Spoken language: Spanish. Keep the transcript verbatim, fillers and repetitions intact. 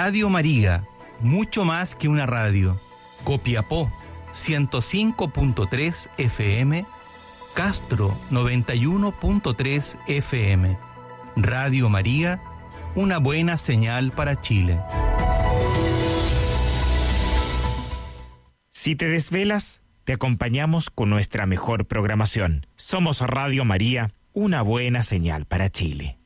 Radio María, mucho más que una radio. Copiapó, ciento cinco punto tres F M. Castro, noventa y uno punto tres F M. Radio María, una buena señal para Chile. Si te desvelas, te acompañamos con nuestra mejor programación. Somos Radio María, una buena señal para Chile.